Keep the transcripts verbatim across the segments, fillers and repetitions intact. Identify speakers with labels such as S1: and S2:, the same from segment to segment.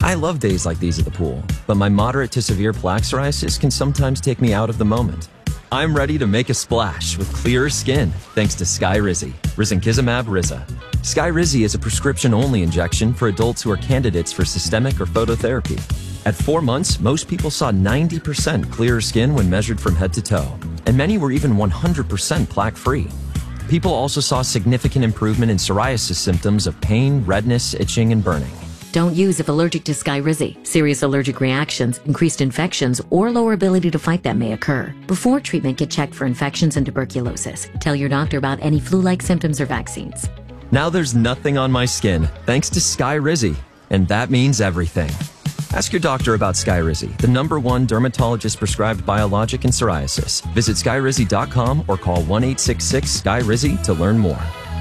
S1: I love days like these at the pool, but my moderate to severe plaque psoriasis can sometimes take me out of the moment. I'm ready to make a splash with clearer skin thanks to Skyrizi, risankizumab Riza. Skyrizi is a prescription-only injection for adults who are candidates for systemic or phototherapy. At four months, most people saw ninety percent clearer skin when measured from head to toe, and many were even one hundred percent plaque-free. People also saw significant improvement in psoriasis symptoms of pain, redness, itching, and burning.
S2: Don't use if allergic to Skyrizi. Serious allergic reactions, increased infections, or lower ability to fight them may occur. Before treatment, get checked for infections and tuberculosis. Tell your doctor about any flu-like symptoms or vaccines.
S1: Now there's nothing on my skin, thanks to Skyrizi, and that means everything. Ask your doctor about Skyrizi, the number one dermatologist-prescribed biologic in psoriasis. Visit skyrizi dot com or call one eight six six S K Y R I Z Y to learn more.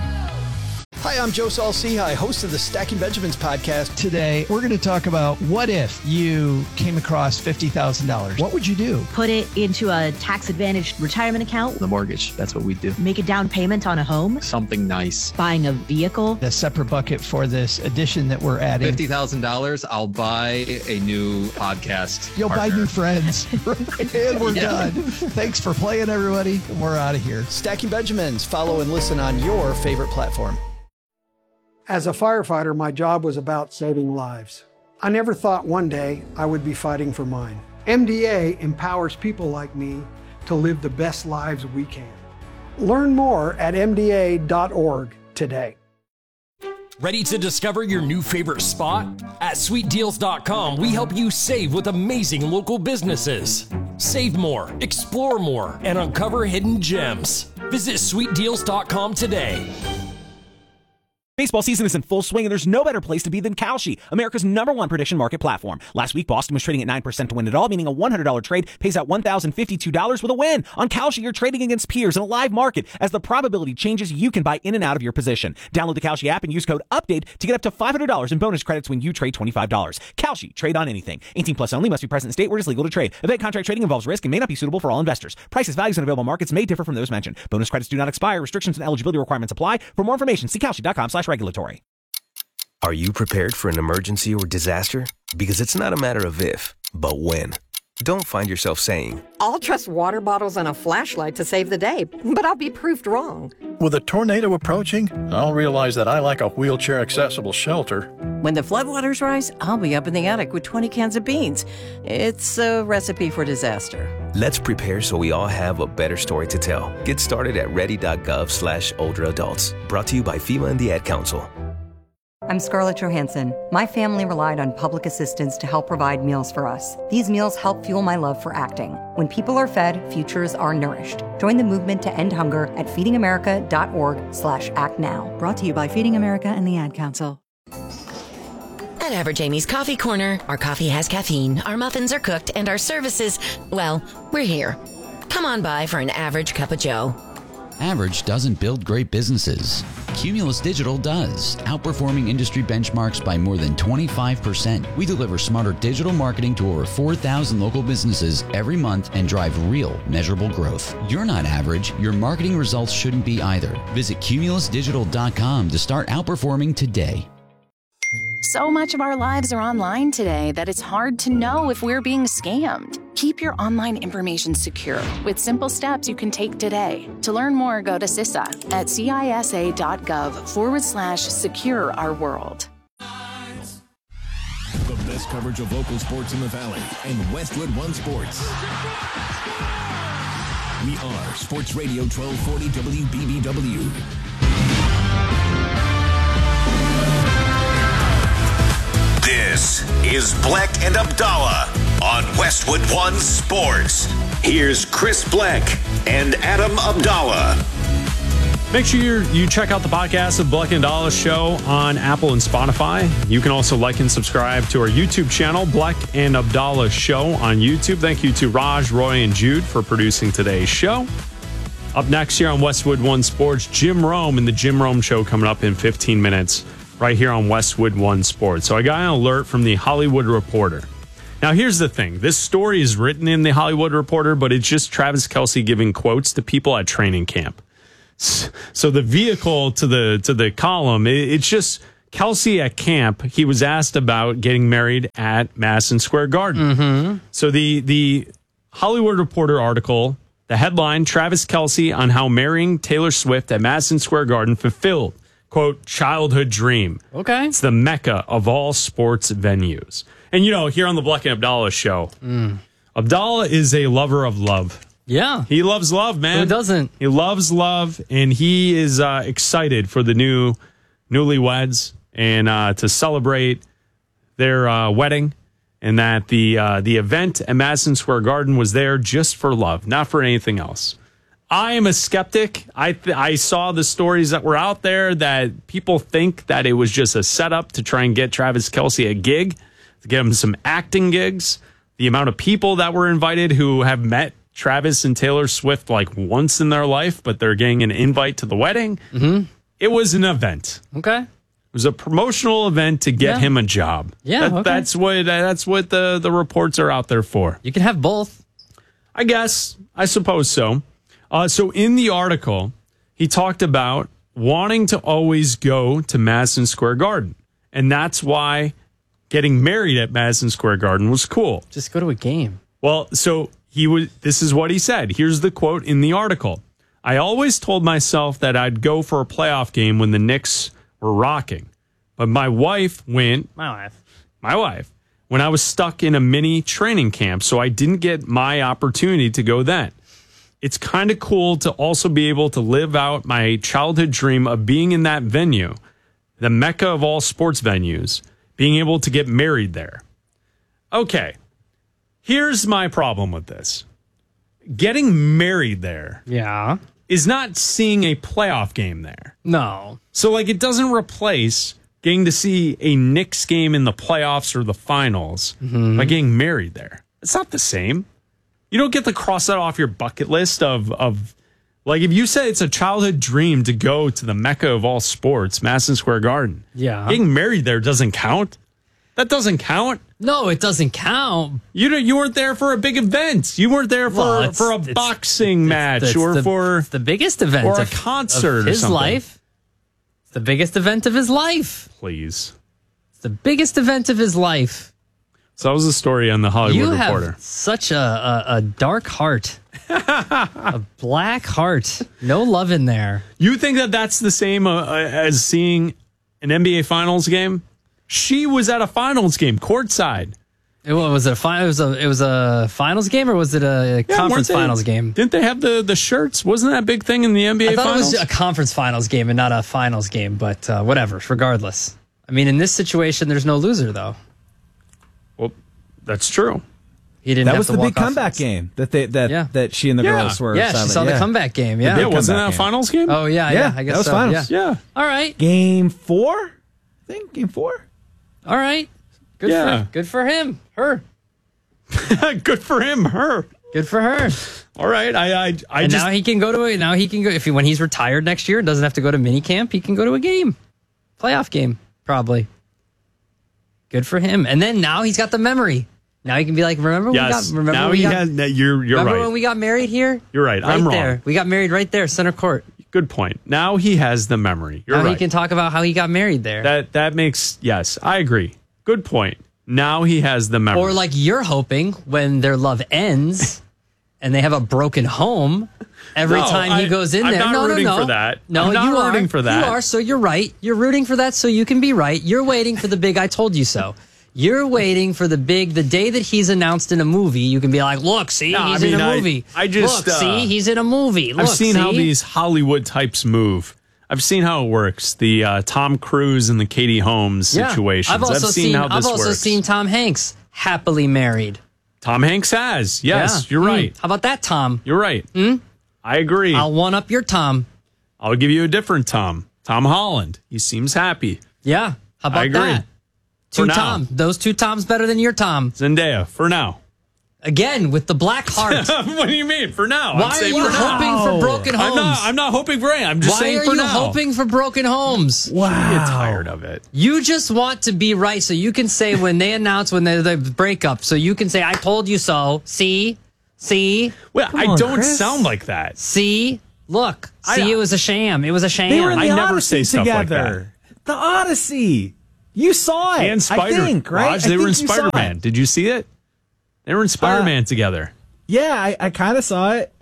S3: Hi, I'm Joe Saul-Sehy, host of the Stacking Benjamins podcast.
S4: Today, we're going to talk about what if you came across fifty thousand dollars. What would you do?
S5: Put it into a tax-advantaged retirement account.
S6: The mortgage, that's what we do.
S5: Make a down payment on a home.
S6: Something nice.
S5: Buying a vehicle.
S4: A separate bucket for this addition that we're adding.
S6: fifty thousand dollars, I'll buy a new podcast
S4: You'll
S6: partner.
S4: buy new friends. And we're
S6: Yeah.
S4: done. Thanks for playing, everybody. We're out of here.
S3: Stacking Benjamins. Follow and listen on your favorite platform.
S7: As a firefighter, my job was about saving lives. I never thought one day I would be fighting for mine. M D A empowers people like me to live the best lives we can. Learn more at M D A dot org today.
S8: Ready to discover your new favorite spot? At sweet deals dot com, we help you save with amazing local businesses. Save more, explore more, and uncover hidden gems. Visit sweet deals dot com today.
S9: Baseball season is in full swing, and there's no better place to be than Kalshi, America's number one prediction market platform. Last week, Boston was trading at nine percent to win it all, meaning a one hundred dollars trade pays out one thousand fifty-two dollars with a win. On Kalshi, you're trading against peers in a live market. As the probability changes, you can buy in and out of your position. Download the Kalshi app and use code UPDATE to get up to five hundred dollars in bonus credits when you trade twenty-five dollars. Kalshi, trade on anything. eighteen plus only, must be present in state where it is legal to trade. Event contract trading involves risk and may not be suitable for all investors. Prices, values, and available markets may differ from those mentioned. Bonus credits do not expire. Restrictions and eligibility requirements apply. For more information, see kalshi dot com slash regulatory.
S10: Are you prepared for an emergency or disaster? Because it's not a matter of if, but when. Don't find yourself saying,
S11: I'll trust water bottles and a flashlight to save the day, but I'll be proved wrong.
S12: With a tornado approaching, I'll realize that I lack a wheelchair-accessible shelter.
S13: When the floodwaters rise, I'll be up in the attic with twenty cans of beans. It's a recipe for disaster.
S10: Let's prepare so we all have a better story to tell. Get started at ready dot gov slash older adults. Brought to you by FEMA and the Ad Council.
S14: I'm Scarlett Johansson. My family relied on public assistance to help provide meals for us. These meals help fuel my love for acting. When people are fed, futures are nourished. Join the movement to end hunger at feeding america dot org slash act now.
S15: Brought to you by Feeding America and the Ad Council.
S16: At Average Amy's Coffee Corner, our coffee has caffeine, our muffins are cooked, and our services, well, we're here. Come on by for an average cup of joe.
S17: Average doesn't build great businesses. Cumulus Digital does, outperforming industry benchmarks by more than twenty-five percent. We deliver smarter digital marketing to over four thousand local businesses every month and drive real, measurable growth. You're not average. Your marketing results shouldn't be either. Visit cumulus digital dot com to start outperforming today.
S18: So much of our lives are online today that it's hard to know if we're being scammed. Keep your online information secure with simple steps you can take today. To learn more, go to C I S A at C I S A dot gov forward slash secure our world.
S19: The best coverage of local sports in the Valley and Westwood One Sports. We are Sports Radio twelve forty W B B W.
S20: This is Black and Abdallah on Westwood One Sports. Here's Chris Black and Adam Abdallah.
S21: Make sure you're, you check out the podcast of Black and Abdallah Show on Apple and Spotify. You can also like and subscribe to our YouTube channel, Black and Abdallah Show on YouTube. Thank you to Raj, Roy, and Jude for producing today's show. Up next here on Westwood One Sports, Jim Rome and the Jim Rome Show coming up in fifteen minutes. Right here on Westwood One Sports. So I got an alert from the Hollywood Reporter. Now, here's the thing. This story is written in the Hollywood Reporter, but it's just Travis Kelce giving quotes to people at training camp. So the vehicle to the to the column, it's just Kelsey at camp, he was asked about getting married at Madison Square Garden.
S2: Mm-hmm.
S21: So the the Hollywood Reporter article, the headline, Travis Kelce on how marrying Taylor Swift at Madison Square Garden fulfilled, quote, childhood dream.
S2: Okay.
S21: It's the mecca of all sports venues. And, you know, here on the Black and Abdallah show,
S2: Mm.
S21: Abdallah is a lover of love.
S2: Yeah.
S21: He loves love, man.
S2: Who doesn't?
S21: He loves love, and he is uh, excited for the new newlyweds and uh, to celebrate their uh, wedding, and that the uh, the event at Madison Square Garden was there just for love, not for anything else. I am a skeptic. I th- I saw the stories that were out there that people think that it was just a setup to try and get Travis Kelce a gig, to get him some acting gigs. The amount of people that were invited who have met Travis and Taylor Swift like once in their life, but they're getting an invite to the wedding.
S2: Mm-hmm.
S21: It was an event.
S2: Okay.
S21: It was a promotional event to get
S2: Yeah.
S21: him a job.
S2: Yeah,
S21: That-
S2: okay.
S21: that's what that's what the, the reports are out there for.
S2: You can have both.
S21: I guess. I suppose so. Uh, so in the article, he talked about wanting to always go to Madison Square Garden. And that's why getting married at Madison Square Garden was cool.
S2: Just go to a game.
S21: Well, so he would. This is what he said. Here's the quote in the article. I always told myself that I'd go for a playoff game when the Knicks were rocking. But my wife went.
S2: My wife.
S21: My wife. When I was stuck in a mini training camp, so I didn't get my opportunity to go then. It's kind of cool to also be able to live out my childhood dream of being in that venue, the mecca of all sports venues, being able to get married there. Okay, here's my problem with this. Getting married there
S2: Yeah.
S21: is not seeing a playoff game there.
S2: No.
S21: So, like, it doesn't replace getting to see a Knicks game in the playoffs or the finals
S2: Mm-hmm.
S21: by getting married there. It's not the same. You don't get to cross that off your bucket list of, of like, if you say it's a childhood dream to go to the mecca of all sports, Madison Square Garden.
S2: Yeah.
S21: Getting married there doesn't count. That doesn't count.
S2: No, it doesn't count.
S21: You don't, you weren't there for a big event. You weren't there for,
S2: Well, it's-
S21: for a
S2: it's-
S21: boxing match
S2: It's
S21: or
S2: the,
S21: for
S2: it's the biggest event
S21: or a
S2: of,
S21: concert
S2: of
S21: or
S2: his
S21: something.
S2: life. It's the biggest event of his life.
S21: Please.
S2: It's the biggest event of his life.
S21: So that was the story on the Hollywood
S2: You
S21: Reporter.
S2: have such a, a, a dark heart, a black heart. No love in there.
S21: You think that that's the same uh, as seeing an N B A Finals game? She was at a Finals game, courtside.
S2: It was, was it a fi- it was a it was a finals game or was it a
S21: Yeah,
S2: conference
S21: weren't they-
S2: finals game?
S21: Didn't they have the, the shirts? Wasn't that a big thing in the N B A
S2: I thought
S21: Finals?
S2: it was a conference finals game and not a finals game, but uh, whatever. Regardless, I mean, in this situation, there's no loser though.
S21: Well, that's true.
S2: He didn't.
S22: That
S2: have
S22: was
S2: to
S22: the
S2: walk
S22: big
S2: off
S22: comeback
S2: it.
S22: game that they that
S2: Yeah.
S22: that she and the
S21: Yeah.
S22: girls were.
S2: Yeah, she
S22: silent.
S2: saw the comeback game. Yeah,
S22: The big
S21: Yeah, wasn't that
S22: comeback
S21: a
S22: game.
S21: Finals game?
S2: Oh yeah, yeah.
S22: Yeah,
S2: I guess
S22: that was
S2: so.
S22: finals.
S2: Yeah.
S21: Yeah.
S2: All right.
S22: Game four, I think game four.
S2: All right. Good
S21: Yeah.
S2: for good for him. Her.
S21: Good for him, her.
S2: Good for her.
S21: All right. I I, I
S2: and
S21: just.
S2: now he can go to a now he can go if he when he's retired next year and doesn't have to go to mini camp, he can go to a game. Playoff game, probably. Good for him. And then now he's got the memory. Now he can be like, remember
S21: yes.
S2: we got remember
S21: now
S2: we
S21: he
S2: got,
S21: has. no, You're you're
S2: remember
S21: right.
S2: when we got married here?
S21: You're right.
S2: Right
S21: I'm wrong.
S2: there. We got married right there, center court.
S21: Good point. Now he has the memory. You're
S2: now
S21: right.
S2: he can talk about how he got married there.
S21: That that makes yes. I agree. Good point. Now he has the memory.
S2: Or like you're hoping when their love ends and they have a broken home every
S21: No,
S2: time he
S21: I-
S2: goes in
S21: I'm
S2: there.
S21: not
S2: no,
S21: rooting
S2: no, no.
S21: for that.
S2: No,
S21: I'm not
S2: you
S21: rooting
S2: are.
S21: for that.
S2: You are, so you're right. You're rooting for that so you can be right. You're waiting for the big I told you so. You're waiting for the big, the day that he's announced in a movie, you can be like, look, see,
S21: No,
S2: he's
S21: I mean,
S2: in a
S21: I-
S2: movie.
S21: I just,
S2: look,
S21: uh,
S2: see, he's in a movie. Look,
S21: I've seen
S2: see?
S21: how these Hollywood types move. I've seen how it works. The uh, Tom Cruise and the Katie Holmes
S2: Yeah.
S21: situations.
S2: I've also
S21: seen,
S2: seen,
S21: how this
S2: I've also
S21: works.
S2: seen Tom Hanks happily married.
S21: Tom Hanks has. Yes,
S2: Yeah.
S21: you're
S2: Hmm.
S21: right.
S2: How about that, Tom?
S21: You're right.
S2: Hmm?
S21: I agree.
S2: I'll one up your Tom.
S21: I'll give you a different Tom. Tom Holland. He seems happy.
S2: Yeah. How about
S21: I agree.
S2: that? Two
S21: For now.
S2: Tom. Those two Toms better than your Tom.
S21: Zendaya, for now.
S2: Again, with the black heart.
S21: What do you mean? For now.
S2: Why
S21: I'm
S2: are
S21: saying
S2: you
S21: for now.
S2: hoping for broken homes?
S21: I'm not, I'm not hoping for it. I'm just
S2: Why
S21: saying
S2: are
S21: for
S2: you
S21: now.
S2: hoping for broken homes?
S21: Wow. I get tired of it.
S2: You just want to be right so you can say when they announce when they the breakup, so you can say, I told you so. See? See?
S21: Well,
S22: Come
S21: I
S22: on,
S21: don't
S22: Chris.
S21: sound like that.
S2: See? Look.
S21: I-
S2: See, it was a sham. It was a sham.
S22: They were in the
S21: I never
S22: Odyssey
S21: say stuff like
S22: together. The Odyssey. You saw it.
S21: And Spider.
S22: I think, right?
S21: Raj, they
S22: I
S21: were in
S22: think you saw
S21: Spider-Man.
S22: it.
S21: Did you see it? They were in Spider-Man uh, together.
S22: Yeah, I, I kind of saw it.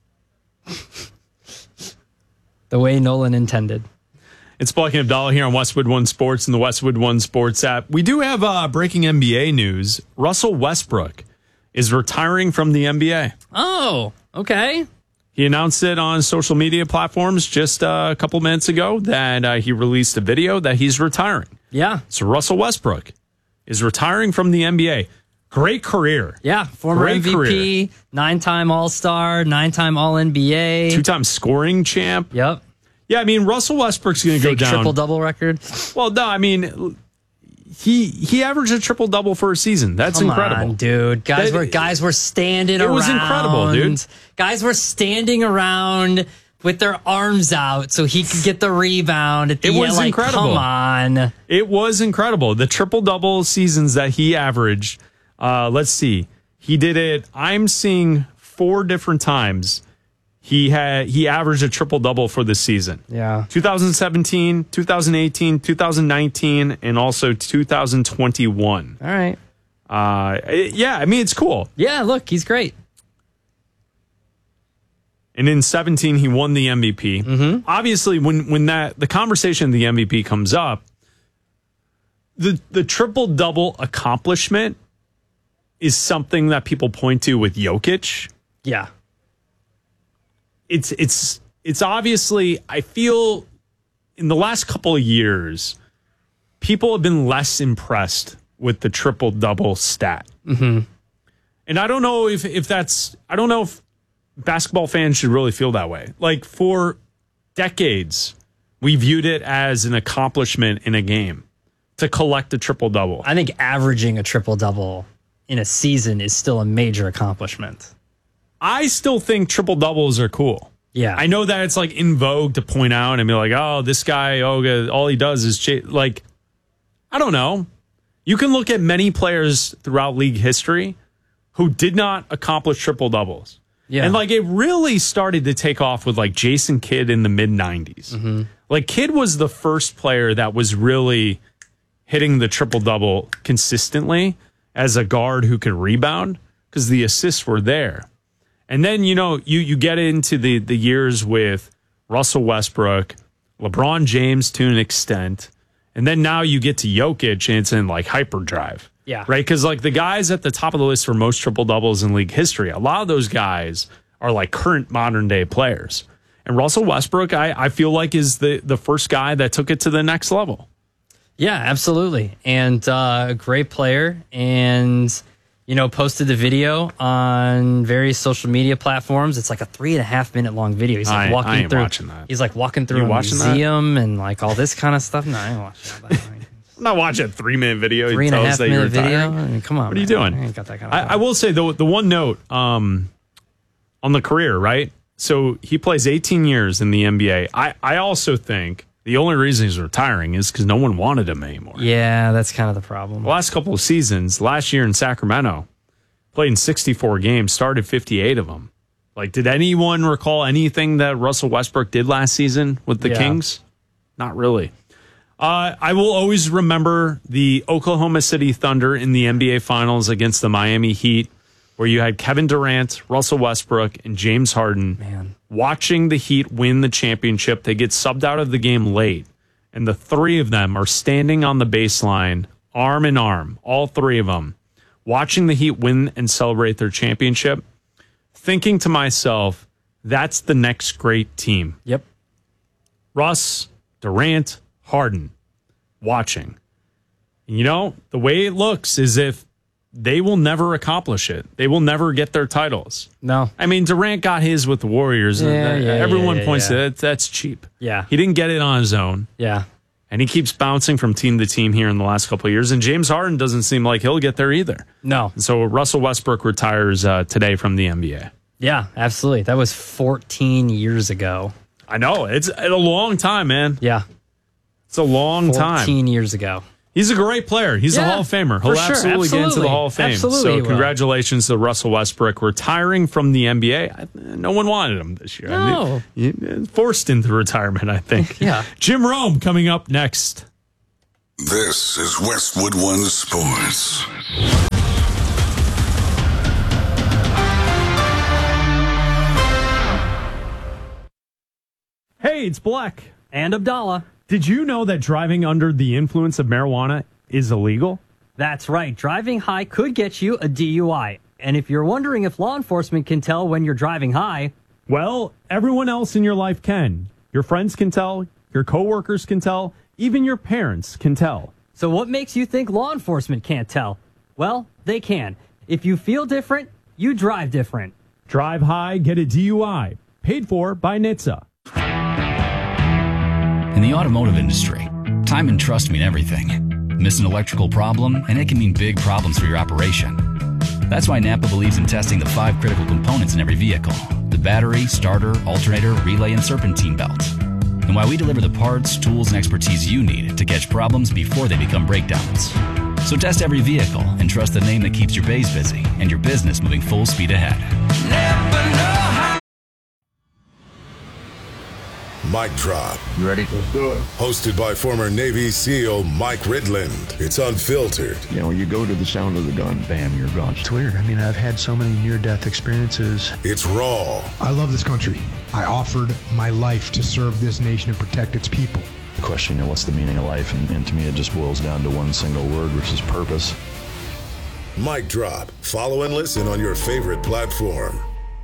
S2: The way Nolan intended.
S21: It's Black and Abdallah here on Westwood One Sports and the Westwood One Sports app. We do have uh, breaking N B A news. Russell Westbrook is retiring from the N B A.
S2: Oh, okay.
S21: He announced it on social media platforms just uh, a couple minutes ago that uh, he released a video that he's retiring.
S2: Yeah.
S21: So Russell Westbrook is retiring from the N B A. Great career.
S2: Yeah, former
S21: Great
S2: M V P,
S21: career.
S2: nine-time All-Star, nine-time All-N B A.
S21: Two-time scoring champ.
S2: Yep.
S21: Yeah, I mean, Russell Westbrook's going to go down.
S2: Triple-double record.
S21: Well, no, I mean, he he averaged a triple-double for a season. That's
S2: Come
S21: incredible.
S2: on, dude. Guys
S21: that,
S2: were guys were standing
S21: it
S2: around.
S21: It was incredible, dude.
S2: Guys were standing around with their arms out so he could get the rebound at the
S21: it
S2: end.
S21: was
S2: Like,
S21: incredible.
S2: Come on.
S21: It was incredible. The triple-double seasons that he averaged, uh, let's see. He did it, I'm seeing four different times. He had he averaged a triple-double for this season.
S2: Yeah.
S21: twenty seventeen, twenty eighteen, twenty nineteen, and also two thousand twenty-one.
S2: All right.
S21: Uh, yeah, I mean, it's cool.
S2: Yeah, look, he's great.
S21: And in seventeen, he won the M V P.
S2: Mm-hmm.
S21: Obviously, when when that the conversation of the M V P comes up, the the triple-double accomplishment is something that people point to with Jokic.
S2: Yeah.
S21: It's it's it's obviously, I feel in the last couple of years, people have been less impressed with the triple-double stat.
S2: Mm-hmm.
S21: And I don't know if if that's I don't know if basketball fans should really feel that way. Like, for decades, we viewed it as an accomplishment in a game to collect a triple-double.
S2: I think averaging a triple-double in a season is still a major accomplishment.
S21: I still think triple-doubles are cool.
S2: Yeah.
S21: I know that it's like in vogue to point out and be like, oh, this guy, oh, all he does is ch-. like, I don't know. You can look at many players throughout league history who did not accomplish triple-doubles.
S2: Yeah.
S21: And like, it really started to take off with like Jason Kidd in the mid nineties.
S2: Mm-hmm.
S21: Like, Kidd was the first player that was really hitting the triple-double consistently as a guard who could rebound because the assists were there. And then, you know, you, you get into the, the years with Russell Westbrook, LeBron James to an extent, and then now you get to Jokic and it's in like hyperdrive.
S2: Yeah.
S21: Right? Because like the guys at the top of the list for most triple-doubles in league history, a lot of those guys are like current modern-day players. And Russell Westbrook, I, I feel like, is the, the first guy that took it to the next level.
S2: Yeah, absolutely. And uh, a great player. And, you know, posted the video on various social media platforms. It's like a three and a half minute long video. He's like
S21: I,
S2: walking
S21: I ain't
S2: through.
S21: watching that.
S2: He's like walking through
S21: You
S2: a
S21: watching
S2: museum and like all this kind of stuff. No, I ain't watching all that.
S21: I'm not watching a three-minute video.
S2: Three and a half
S21: that you're
S2: minute video.
S21: retiring.
S2: I mean, come on,
S21: What are you
S2: man.
S21: doing?
S2: I ain't got that kind of
S21: I, I will say, the, the one note um, on the career, right? So he plays eighteen years in the N B A. I, I also think the only reason he's retiring is because no one wanted him anymore.
S2: Yeah, that's kind of the problem.
S21: The last couple of seasons, last year in Sacramento, played in sixty-four games, started fifty-eight of them. Like, did anyone recall anything that Russell Westbrook did last season with the
S2: Yeah.
S21: Kings? Not really. Uh, I will always remember the Oklahoma City Thunder in the N B A Finals against the Miami Heat, where you had Kevin Durant, Russell Westbrook, and James Harden
S2: Man.
S21: watching the Heat win the championship. They get subbed out of the game late, and the three of them are standing on the baseline, arm in arm, all three of them, watching the Heat win and celebrate their championship, thinking to myself, that's the next great team.
S2: Yep.
S21: Russ, Durant, Harden, watching. And you know, the way it looks is if they will never accomplish it. They will never get their titles.
S2: No.
S21: I mean, Durant got his with the Warriors.
S2: Yeah,
S21: and
S2: yeah,
S21: everyone
S2: yeah, yeah,
S21: points
S2: yeah.
S21: to that. That's cheap.
S2: Yeah.
S21: He didn't get it on his own.
S2: Yeah.
S21: And he keeps bouncing from team to team here in the last couple of years. And James Harden doesn't seem like he'll get there either.
S2: No.
S21: And so Russell Westbrook retires uh, today from the N B A.
S2: Yeah, absolutely. That was fourteen years ago.
S21: I know. It's a long time, man.
S2: Yeah.
S21: It's a long time.
S2: fourteen years ago.
S21: He's a great player. He's
S2: Yeah,
S21: a Hall of Famer. He'll
S2: for sure.
S21: absolutely, get into the
S2: Absolutely.
S21: Hall of Fame.
S2: Absolutely he
S21: So
S2: will.
S21: congratulations to Russell Westbrook retiring from the N B A. I, no one wanted him this year. I
S2: No.
S21: mean, he- forced into retirement, I think.
S2: Yeah.
S21: Jim Rome coming up next.
S1: This is Westwood One Sports.
S21: Hey, it's Black.
S2: And Abdallah.
S21: Did you know that driving under the influence of marijuana is illegal?
S2: That's right. Driving high could get you a D U I. And if you're wondering if law enforcement can tell when you're driving high,
S21: well, everyone else in your life can. Your friends can tell, your coworkers can tell, even your parents can tell.
S2: So what makes you think law enforcement can't tell? Well, they can. If you feel different, you drive different.
S21: Drive high, get a D U I. Paid for by N H T S A.
S5: In the automotive industry, time and trust mean everything. Miss an electrical problem, and it can mean big problems for your operation. That's why Napa believes in testing the five critical components in every vehicle: the battery, starter, alternator, relay, and serpentine belt. And why we deliver the parts, tools, and expertise you need to catch problems before they become breakdowns. So test every vehicle and trust the name that keeps your bays busy and your business moving full speed ahead.
S1: Mic Drop.
S23: You ready? Let's do it.
S1: Hosted by former Navy SEAL Mike Ridland. It's unfiltered.
S23: You know, you go to the sound of the gun, bam, you're gone.
S4: It's weird. I mean, I've had so many near-death experiences.
S1: It's raw.
S24: I love this country. I offered my life to serve this nation and protect its people.
S23: The question, you know, what's the meaning of life? And, and to me, it just boils down to one single word, which is purpose.
S1: Mic Drop. Follow and listen on your favorite platform.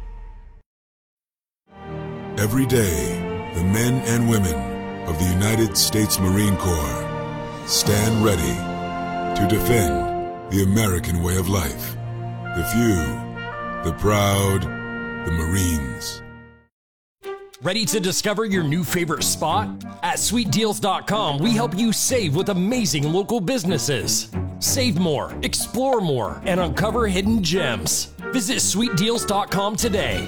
S25: Every day, the men and women of the United States Marine Corps stand ready to defend the American way of life. The few, the proud, the Marines.
S8: Ready to discover your new favorite spot? At sweet deals dot com, we help you save with amazing local businesses. Save more, explore more, and uncover hidden gems. Visit sweet deals dot com today.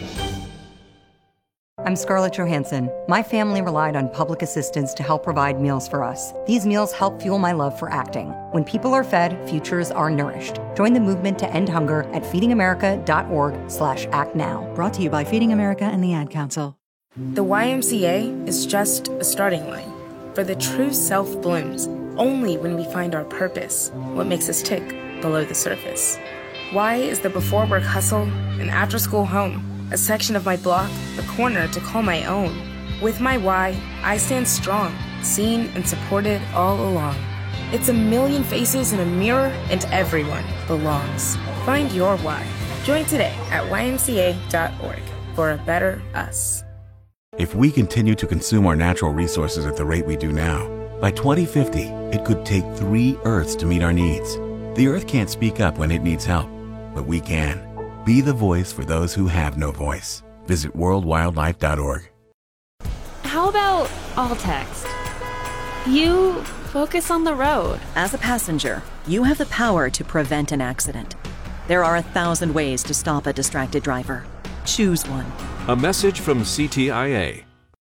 S14: I'm Scarlett Johansson. My family relied on public assistance to help provide meals for us. These meals help fuel my love for acting. When people are fed, futures are nourished. Join the movement to end hunger at feeding america dot org slash act now.
S15: Brought to you by Feeding America and the Ad Council.
S26: The Y M C A is just a starting line. For the true self blooms only when we find our purpose, what makes us tick below the surface. Y is the before work hustle and after school home. A section of my block, a corner to call my own. With my Y, I stand strong, seen and supported all along. It's a million faces in a mirror, and everyone belongs. Find your Y. Join today at Y M C A dot org for a better us.
S27: If we continue to consume our natural resources at the rate we do now, by twenty fifty, it could take three Earths to meet our needs. The Earth can't speak up when it needs help, but we can. Be the voice for those who have no voice. Visit world wildlife dot org.
S28: How about all text? You focus on the road.
S29: As a passenger, you have the power to prevent an accident. There are a thousand ways to stop a distracted driver. Choose one.
S30: A message from C T I A.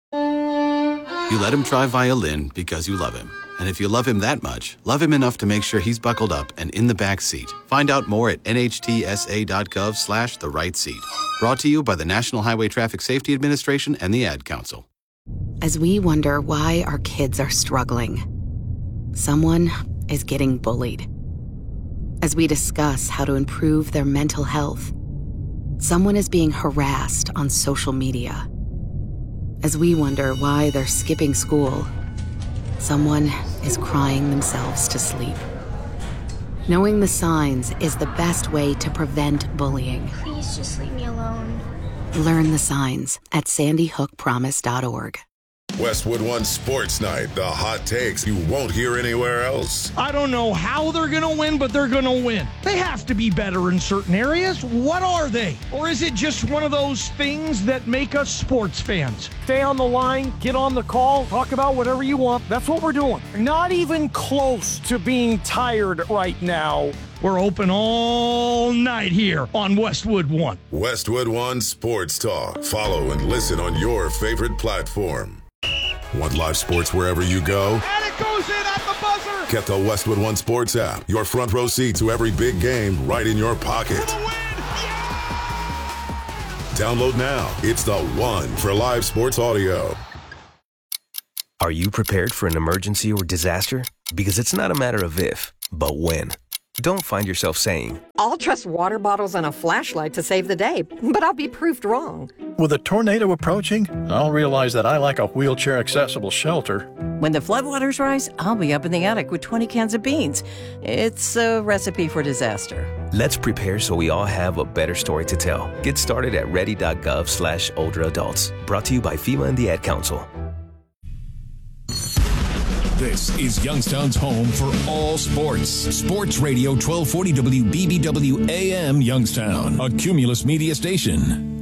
S31: You let him try violin because you love him. And if you love him that much, love him enough to make sure he's buckled up and in the back seat. Find out more at N H T S A dot gov slash the right seat. Brought to you by the National Highway Traffic Safety Administration and the Ad Council.
S32: As we wonder why our kids are struggling, someone is getting bullied. As we discuss how to improve their mental health, someone is being harassed on social media. As we wonder why they're skipping school, someone is crying themselves to sleep. Knowing the signs is the best way to prevent bullying.
S33: Please just leave me alone.
S32: Learn the signs at sandy hook promise dot org.
S1: Westwood One Sports Night, the hot takes you won't hear anywhere else.
S34: I don't know how they're going to win, but they're going to win. They have to be better in certain areas. What are they? Or is it just one of those things that make us sports fans? Stay on the line, get on the call, talk about whatever you want. That's what we're doing. Not even close to being tired right now. We're open all night here on Westwood One.
S1: Westwood One Sports Talk. Follow and listen on your favorite platform. Want live sports wherever you go?
S34: And it goes in at the buzzer!
S1: Get the Westwood One Sports app. Your front row seat to every big game right in your pocket. Yeah! Download now. It's the one for live sports audio.
S10: Are you prepared for an emergency or disaster? Because it's not a matter of if, but when. Don't find yourself saying,
S2: I'll trust water bottles and a flashlight to save the day, but I'll be proved wrong.
S3: With a tornado approaching, I'll realize that I like a wheelchair-accessible shelter.
S2: When the floodwaters rise, I'll be up in the attic with twenty cans of beans. It's a recipe for disaster.
S10: Let's prepare so we all have a better story to tell. Get started at ready.gov slash older adults. Brought to you by FEMA and the Ad Council.
S6: This is Youngstown's home for all sports. Sports Radio twelve forty W B B W A M Youngstown, a Cumulus media station.